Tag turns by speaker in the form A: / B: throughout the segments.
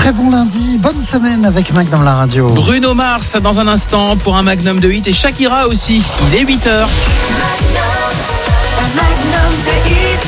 A: Très bon lundi, bonne semaine avec Magnum la radio.
B: Bruno Mars dans un instant pour un Magnum de hit et Shakira aussi. Il est 8h.
C: Magnum de hit.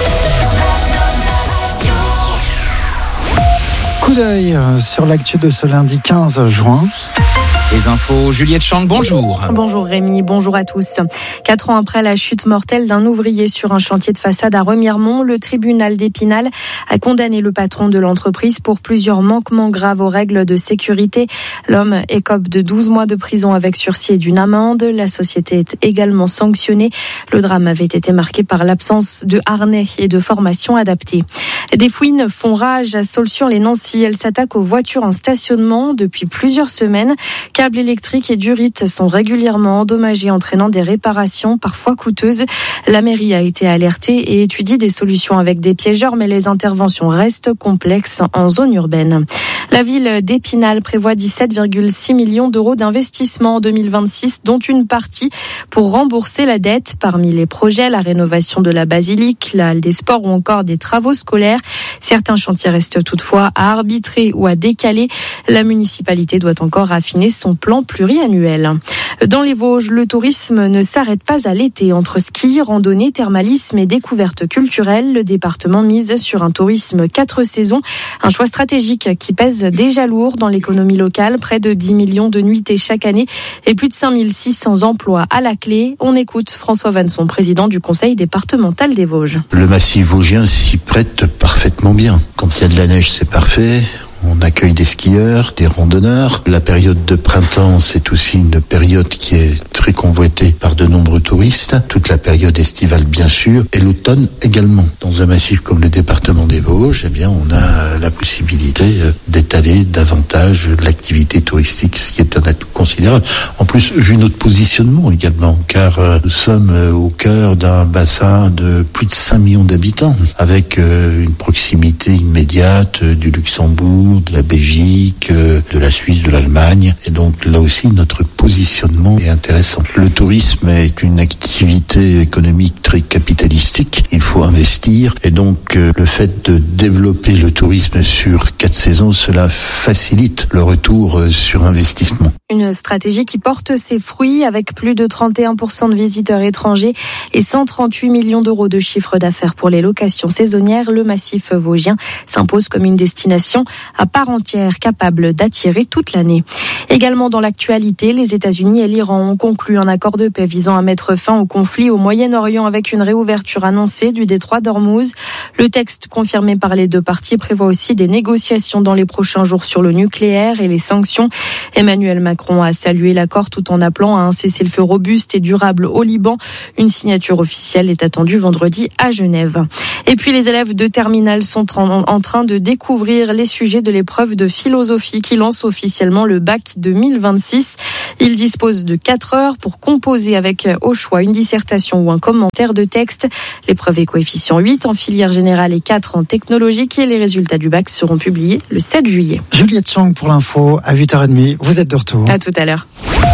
A: Coup d'œil sur l'actu de ce lundi 15 juin.
B: Les infos, Juliette Chang, bonjour.
D: Bonjour Rémi, bonjour à tous. 4 ans après la chute mortelle d'un ouvrier sur un chantier de façade à Remiremont, le tribunal d'Épinal a condamné le patron de l'entreprise pour plusieurs manquements graves aux règles de sécurité. L'homme écope de 12 mois de prison avec sursis et d'une amende. La société est également sanctionnée. Le drame avait été marqué par l'absence de harnais et de formation adaptée. Des fouines font rage à Saulx-sur-les-Nancy. Elles s'attaquent aux voitures en stationnement depuis plusieurs semaines. Câbles électriques et durites sont régulièrement endommagés, entraînant des réparations parfois coûteuses. La mairie a été alertée et étudie des solutions avec des piégeurs, mais les interventions restent complexes en zone urbaine. La ville d'Épinal prévoit 17,6 millions d'euros d'investissement en 2026, dont une partie pour rembourser la dette. Parmi les projets, la rénovation de la basilique, la halle des sports ou encore des travaux scolaires. Certains chantiers restent toutefois à arbitrer ou à décaler. La municipalité doit encore affiner son plan pluriannuel. Dans les Vosges, le tourisme ne s'arrête pas à l'été. Entre ski, randonnée, thermalisme et découvertes culturelles, le département mise sur un tourisme 4 saisons. Un choix stratégique qui pèse déjà lourd dans l'économie locale. Près de 10 millions de nuitées chaque année et plus de 5600 emplois à la clé. On écoute François Vanson, président du conseil départemental des Vosges.
E: Le massif vosgien s'y prête parfaitement bien. Quand il y a de la neige, c'est parfait. On accueille des skieurs, des randonneurs. La période de printemps, c'est aussi une période qui est très convoitée par de nombreux touristes. Toute la période estivale, bien sûr, et l'automne également. Dans un massif comme le département des Vosges, eh bien, on a la possibilité d'étaler davantage l'activité touristique, ce qui est un atout considérable. En plus, vu notre positionnement également, car nous sommes au cœur d'un bassin de plus de 5 millions d'habitants, avec une proximité immédiate du Luxembourg, de la Belgique, de la Suisse, de l'Allemagne. Et donc là aussi, notre positionnement est intéressant. Le tourisme est une activité économique très capitalistique. Il faut investir. Et donc, le fait de développer le tourisme sur 4 saisons, cela facilite le retour sur investissement.
D: Une stratégie qui porte ses fruits avec plus de 31% de visiteurs étrangers et 138 millions d'euros de chiffre d'affaires pour les locations saisonnières. Le massif vosgien s'impose comme une destination à part entière capable d'attirer toute l'année. Également dans l'actualité, les États-Unis et l'Iran ont conclu un accord de paix visant à mettre fin au conflit au Moyen-Orient avec une réouverture annoncée du détroit d'Ormuz. Le texte confirmé par les deux parties prévoit aussi des négociations dans les prochains jours sur le nucléaire et les sanctions. Emmanuel Macron a salué l'accord tout en appelant à un cessez-le-feu robuste et durable au Liban. Une signature officielle est attendue vendredi à Genève. Et puis les élèves de terminale sont en train de découvrir les sujets de l'épreuve de philosophie qui lance officiellement le bac 2026. Ils disposent de 4 heures pour composer avec au choix une dissertation ou un commentaire de texte. L'épreuve est coefficient 8 en filière générale et 4 en technologique et les résultats du bac seront publiés le 7 juillet.
A: Juliette Chang pour l'info à 8h30. Vous êtes de retour.
D: À tout à l'heure.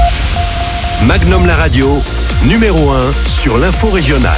F: Magnum la radio, numéro 1 sur l'info régionale.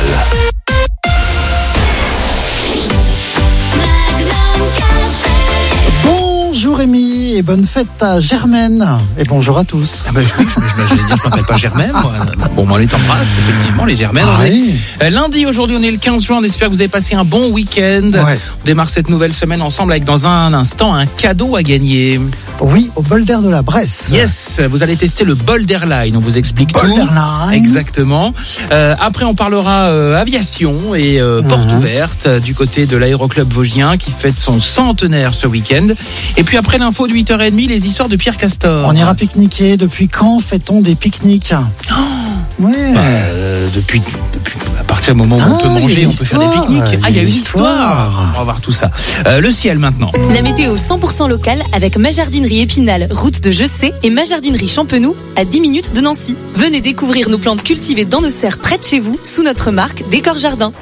A: Bonjour Rémi et bonne fête à Germaine et bonjour à tous.
B: Ah ben, je m'appelle pas Germaine, moi. Bon, on les embrasse, effectivement, les Germaines.
A: Oui.
B: Lundi, aujourd'hui, on est le 15 juin. On espère que vous avez passé un bon week-end.
A: Ouais.
B: On démarre cette nouvelle semaine ensemble avec, dans un instant, un cadeau à gagner.
A: Oui, au bol d'air de la Bresse.
B: Yes, vous allez tester le Bolderline. On vous explique tout.
A: Bolderline.
B: Exactement. Après, on parlera aviation et porte ouverte du côté de l'aéroclub vosgien qui fête son centenaire ce week-end. Et puis après l'info de 8h30, les histoires de Pierre Castor.
A: On ira pique-niquer. Depuis quand fait-on des pique-niques? Ouais.
B: Depuis à partir du moment où on peut manger, on peut faire des pique-niques. Il y a une histoire. On va voir tout ça. Le ciel maintenant.
G: La météo 100% locale avec ma jardinerie Épinal, route de Jessé, et ma jardinerie Champenoux à 10 minutes de Nancy. Venez découvrir nos plantes cultivées dans nos serres près de chez vous sous notre marque Décor Jardin.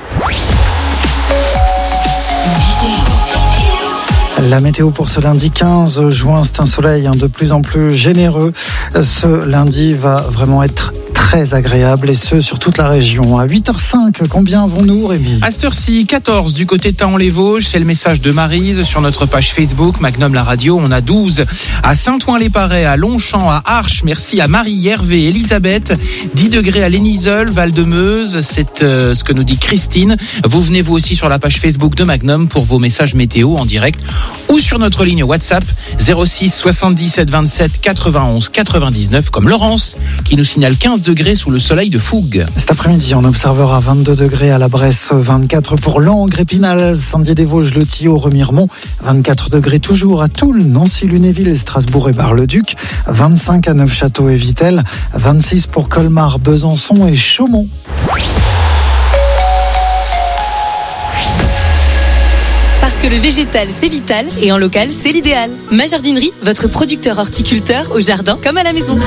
A: La météo pour ce lundi 15 juin, c'est un soleil de plus en plus généreux. Ce lundi va vraiment être très très agréable et ce sur toute la région. À 8h05, combien avons-nous, Rémi?
B: À cette heure-ci, 14 du côté de Taon-les-Vosges, c'est le message de Maryse sur notre page Facebook, Magnum la radio. On a 12 à Saint-Ouen-les-Parrais, à Longchamp, à Arches. Merci à Marie, Hervé, Elisabeth. 10 degrés à Léniseuil, Val-de-Meuse. C'est ce que nous dit Christine. Vous venez vous aussi sur la page Facebook de Magnum pour vos messages météo en direct ou sur notre ligne WhatsApp 06 77 27 91 99 comme Laurence qui nous signale 15 degrés sous le soleil de Fougue.
A: Cet après-midi, on observera 22 degrés à la Bresse, 24 pour Langres, Épinal, Saint-Dié-des-Vosges, Le Thillot, Remiremont, 24 degrés toujours à Toul, Nancy, Lunéville, Strasbourg et Bar-le-Duc, 25 à Neufchâteau et Vittel, 26 pour Colmar, Besançon et Chaumont.
G: Parce que le végétal, c'est vital et en local, c'est l'idéal. Ma Jardinerie, votre producteur horticulteur au jardin comme à la maison.